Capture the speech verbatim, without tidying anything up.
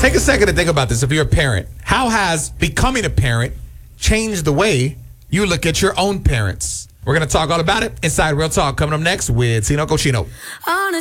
Take a second to think about this. If you're a parent, how has becoming a parent changed the way you look at your own parents? We're going to talk all about it inside Real Talk, coming up next with Tino Cochino.